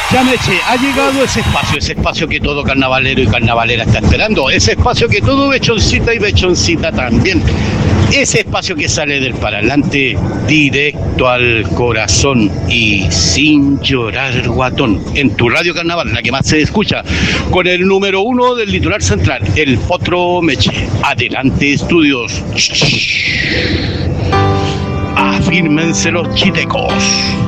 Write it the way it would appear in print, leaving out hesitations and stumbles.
Ya Meche, ha llegado ese espacio que todo carnavalero y carnavalera está esperando, ese espacio que todo bechoncita y bechoncita también, ese espacio que sale del parlante directo al corazón y sin llorar guatón, en tu radio carnaval, la que más se escucha, con el número 1 del litoral central, el Potro Meche. Adelante estudios. Afírmense los chitecos.